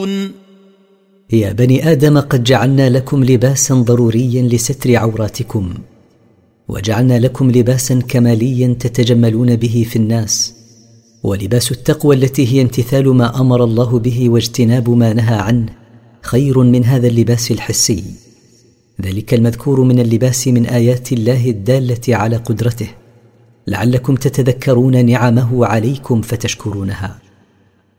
تعقلون يا بني آدم قد جعلنا لكم لباسا ضروريا لستر عوراتكم، وجعلنا لكم لباسا كماليا تتجملون به في الناس، ولباس التقوى التي هي امتثال ما أمر الله به واجتناب ما نهى عنه خير من هذا اللباس الحسي. ذلك المذكور من اللباس من آيات الله الدالة على قدرته، لعلكم تتذكرون نعمه عليكم فتشكرونها.